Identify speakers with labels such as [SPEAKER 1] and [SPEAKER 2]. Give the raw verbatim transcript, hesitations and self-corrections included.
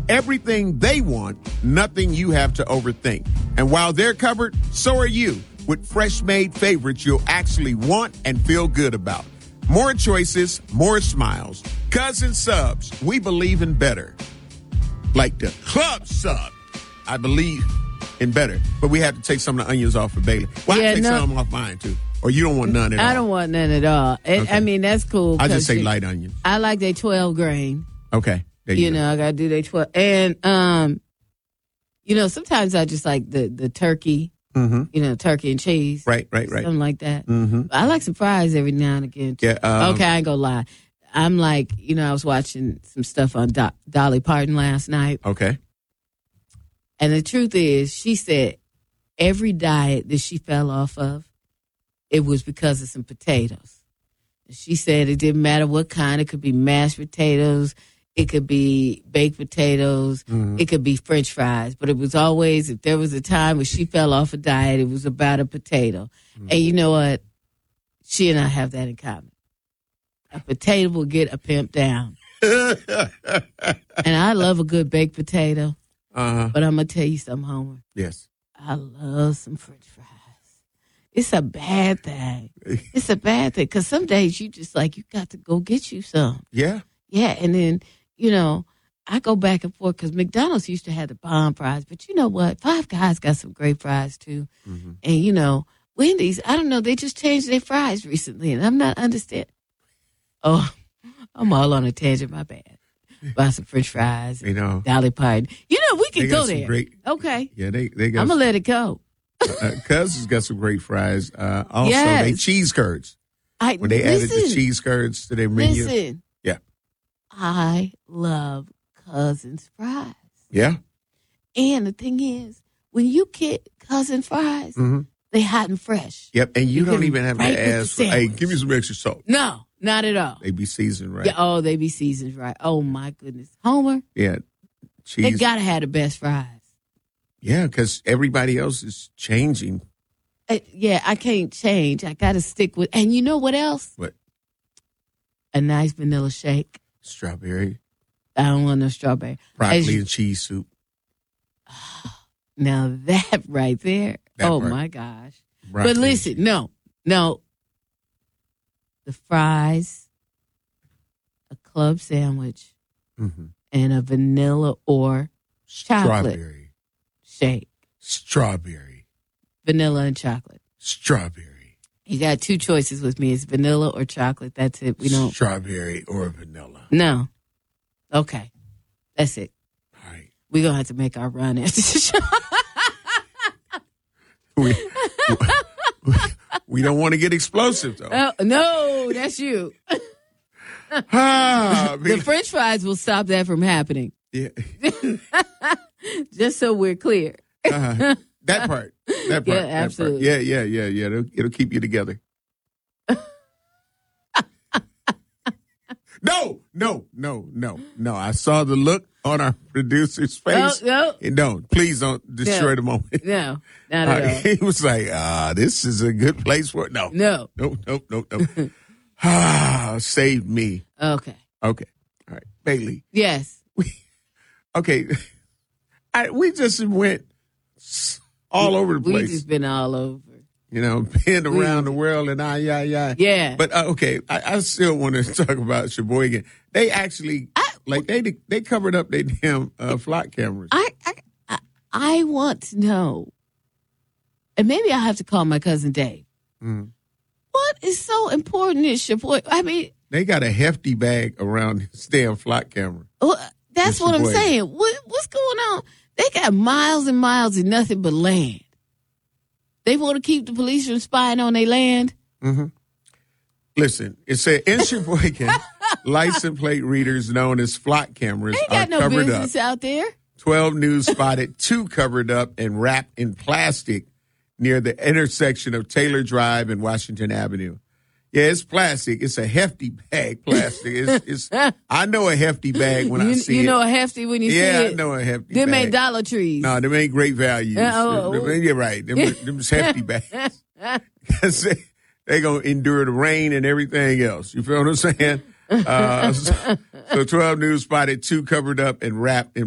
[SPEAKER 1] Everything they want, nothing you have to overthink. And while they're covered, so are you. With fresh-made favorites you'll actually want and feel good about. More choices, more smiles. Cousin Subs, we believe in better. Like the club sub. I believe in better. But we have to take some of the onions off for Bailey. Well,
[SPEAKER 2] Yeah,
[SPEAKER 1] I take
[SPEAKER 2] no-
[SPEAKER 1] some off mine, too. Or you don't want none at all?
[SPEAKER 2] I don't want none at all. It,
[SPEAKER 1] Okay.
[SPEAKER 2] I mean, that's cool.
[SPEAKER 1] I just
[SPEAKER 2] 'cause
[SPEAKER 1] say
[SPEAKER 2] you-
[SPEAKER 1] light onion.
[SPEAKER 2] I like they twelve grain.
[SPEAKER 1] Okay. There you,
[SPEAKER 2] You
[SPEAKER 1] go.
[SPEAKER 2] know, I got to do they twelve. And, um, you know, sometimes I just like the, the turkey,
[SPEAKER 1] Mm-hmm.
[SPEAKER 2] you know, turkey and cheese.
[SPEAKER 1] Right, right, right.
[SPEAKER 2] Something like that.
[SPEAKER 1] Mm-hmm.
[SPEAKER 2] I like some fries every now and again, too.
[SPEAKER 1] Yeah, um,
[SPEAKER 2] okay, I ain't gonna lie. I'm like, you know, I was watching some stuff on Do- Dolly Parton last night.
[SPEAKER 1] Okay.
[SPEAKER 2] And the truth is, she said every diet that she fell off of, it was because of some potatoes. She said it didn't matter what kind. It could be mashed potatoes. It could be baked potatoes.
[SPEAKER 1] Mhm.
[SPEAKER 2] It could be French fries. But it was always, if there was a time when she fell off a diet, it was about a potato.
[SPEAKER 1] Mm-hmm.
[SPEAKER 2] And you know what? She and I have that in common. A potato will get a pimp down. And I love a good baked potato.
[SPEAKER 1] Uh-huh.
[SPEAKER 2] But I'm going to tell you something, Homer.
[SPEAKER 1] Yes.
[SPEAKER 2] I love some French fries. It's a bad thing. It's a bad thing. Because some days you just like, you got to go get you some.
[SPEAKER 1] Yeah.
[SPEAKER 2] Yeah. And then, you know, I go back and forth because McDonald's used to have the bomb fries. But you know what? Five Guys got some great fries, too.
[SPEAKER 1] Mm-hmm.
[SPEAKER 2] And, you know, Wendy's, I don't know, they just changed their fries recently. And I'm not understanding. Oh, I'm all on a tangent. My bad. Buy some French fries.
[SPEAKER 1] You know.
[SPEAKER 2] Dolly Parton. You know, we
[SPEAKER 1] They
[SPEAKER 2] could
[SPEAKER 1] got
[SPEAKER 2] go
[SPEAKER 1] some
[SPEAKER 2] there.
[SPEAKER 1] great-
[SPEAKER 2] Okay.
[SPEAKER 1] Yeah, they, they got
[SPEAKER 2] I'm going to let it go.
[SPEAKER 1] uh, Cousins got some great fries. Uh, also,
[SPEAKER 2] Yes.
[SPEAKER 1] they cheese curds.
[SPEAKER 2] I,
[SPEAKER 1] When they
[SPEAKER 2] listen,
[SPEAKER 1] added the cheese curds to their menu.
[SPEAKER 2] Listen.
[SPEAKER 1] Yeah.
[SPEAKER 2] I love Cousins fries.
[SPEAKER 1] Yeah.
[SPEAKER 2] And the thing is, when you get Cousin fries,
[SPEAKER 1] Mm-hmm.
[SPEAKER 2] they hot and fresh.
[SPEAKER 1] Yep. And you
[SPEAKER 2] You
[SPEAKER 1] don't
[SPEAKER 2] can
[SPEAKER 1] even have
[SPEAKER 2] right
[SPEAKER 1] to
[SPEAKER 2] with the
[SPEAKER 1] ask for, hey,
[SPEAKER 2] sandwich.
[SPEAKER 1] give me some extra salt.
[SPEAKER 2] No, not at all.
[SPEAKER 1] They be seasoned right.
[SPEAKER 2] Yeah, oh, they be seasoned right. Oh, my goodness. Homer,
[SPEAKER 1] Yeah.
[SPEAKER 2] they
[SPEAKER 1] Cheese.
[SPEAKER 2] got to have the best fries.
[SPEAKER 1] Yeah, because everybody else is changing.
[SPEAKER 2] Uh, yeah, I can't change. I got to stick with. And you know what else?
[SPEAKER 1] What?
[SPEAKER 2] A nice vanilla shake.
[SPEAKER 1] Strawberry,
[SPEAKER 2] I don't want no strawberry.
[SPEAKER 1] broccoli,
[SPEAKER 2] As you-
[SPEAKER 1] and cheese soup.
[SPEAKER 2] Now that right there.
[SPEAKER 1] That
[SPEAKER 2] oh,
[SPEAKER 1] part.
[SPEAKER 2] my gosh.
[SPEAKER 1] Broccoli.
[SPEAKER 2] But listen, no, no. The fries, a club sandwich,
[SPEAKER 1] Mm-hmm.
[SPEAKER 2] and a vanilla or chocolate
[SPEAKER 1] Strawberry.
[SPEAKER 2] shake.
[SPEAKER 1] Strawberry.
[SPEAKER 2] Vanilla and chocolate.
[SPEAKER 1] Strawberry.
[SPEAKER 2] You got two choices with me. It's vanilla or chocolate. That's it. We don't.
[SPEAKER 1] Strawberry or vanilla.
[SPEAKER 2] No. Okay. That's it.
[SPEAKER 1] All right.
[SPEAKER 2] We're going to have to make our run after the show.
[SPEAKER 1] We, we don't want to get explosive, though.
[SPEAKER 2] Oh, no, that's you.
[SPEAKER 1] Ah,
[SPEAKER 2] The French fries will stop that from happening.
[SPEAKER 1] yeah.
[SPEAKER 2] Just so we're clear.
[SPEAKER 1] Uh, that part. That part.
[SPEAKER 2] Yeah,
[SPEAKER 1] that
[SPEAKER 2] absolutely.
[SPEAKER 1] part. Yeah, yeah, yeah, yeah. It'll, it'll keep you together. No, no, no, no, no. I saw the look on our producer's face.
[SPEAKER 2] No,
[SPEAKER 1] And don't, please don't destroy
[SPEAKER 2] No.
[SPEAKER 1] the moment.
[SPEAKER 2] no, no, not at
[SPEAKER 1] Uh,
[SPEAKER 2] all.
[SPEAKER 1] he was like, ah, this is a good place for it. No,
[SPEAKER 2] No.
[SPEAKER 1] nope, nope, nope, nope. Ah, saved me.
[SPEAKER 2] Okay.
[SPEAKER 1] Okay. All right. Bailey.
[SPEAKER 2] Yes.
[SPEAKER 1] We, okay. I, we just went s- all over the
[SPEAKER 2] We've
[SPEAKER 1] place.
[SPEAKER 2] just been all over.
[SPEAKER 1] You know, been around the world and I, yeah, yeah.
[SPEAKER 2] Yeah.
[SPEAKER 1] But uh, okay, I, I still want to talk about Sheboygan. They actually, like, they they covered up their damn uh, flock cameras.
[SPEAKER 2] I, I I I want to know, and maybe I have to call my cousin Dave.
[SPEAKER 1] Mm.
[SPEAKER 2] What is so important in Sheboygan? I mean,
[SPEAKER 1] They got a hefty bag around this damn flock camera.
[SPEAKER 2] well, that's
[SPEAKER 1] It's
[SPEAKER 2] what I'm
[SPEAKER 1] Sheboygan.
[SPEAKER 2] saying. What what's going on? They got miles and miles of nothing but land. They want to keep the police from spying on their land.
[SPEAKER 1] Mm-hmm. Listen, it said in Sheboygan, license plate readers known as flock cameras
[SPEAKER 2] They
[SPEAKER 1] are
[SPEAKER 2] got no
[SPEAKER 1] covered
[SPEAKER 2] business
[SPEAKER 1] up.
[SPEAKER 2] out there.
[SPEAKER 1] twelve News spotted two covered up and wrapped in plastic near the intersection of Taylor Drive and Washington Avenue. Yeah, it's plastic. It's a hefty bag, plastic. It's, it's I know a hefty bag when
[SPEAKER 2] you,
[SPEAKER 1] I see
[SPEAKER 2] you
[SPEAKER 1] it.
[SPEAKER 2] know a hefty when you
[SPEAKER 1] yeah,
[SPEAKER 2] see
[SPEAKER 1] I
[SPEAKER 2] it.
[SPEAKER 1] know a hefty
[SPEAKER 2] Them
[SPEAKER 1] bag.
[SPEAKER 2] ain't Dollar Trees.
[SPEAKER 1] No, them ain't great values.
[SPEAKER 2] Uh-oh.
[SPEAKER 1] Them- them- you're right. Them, them is hefty bags. 'Cause they, they going to endure the rain and everything else. You feel what I'm saying? Uh, so, so twelve News spotted two covered up and wrapped in